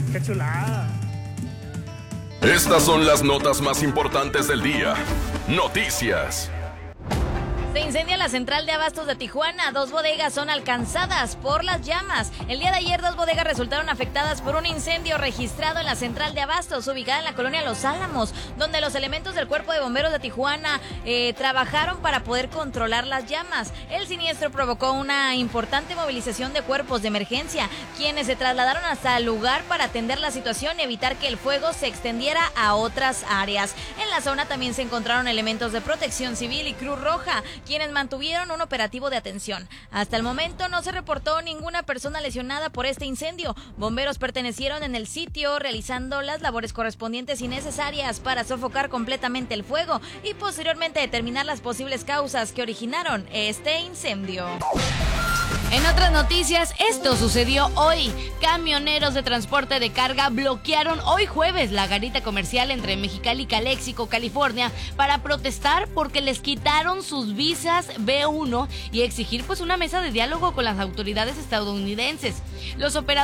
¡Qué chulada! Estas son las notas más importantes del día. Noticias. Se incendia la central de abastos de Tijuana. 2 bodegas son alcanzadas por las llamas. El día de ayer 2 bodegas resultaron afectadas por un incendio registrado en la central de abastos, ubicada en la colonia Los Álamos, donde los elementos del Cuerpo de Bomberos de Tijuana trabajaron para poder controlar las llamas. El siniestro provocó una importante movilización de cuerpos de emergencia, quienes se trasladaron hasta el lugar para atender la situación y evitar que el fuego se extendiera a otras áreas. En la zona también se encontraron elementos de Protección Civil y Cruz Roja, quienes mantuvieron un operativo de atención. Hasta el momento no se reportó ninguna persona lesionada por este incendio. Bomberos pertenecieron en el sitio realizando las labores correspondientes y necesarias para sofocar completamente el fuego y posteriormente determinar las posibles causas que originaron este incendio. En otras noticias, esto sucedió hoy. Camioneros de transporte de carga bloquearon hoy jueves la garita comercial entre Mexicali y Calexico, California, para protestar porque les quitaron sus visas B1 y exigir una mesa de diálogo con las autoridades estadounidenses. Los operadores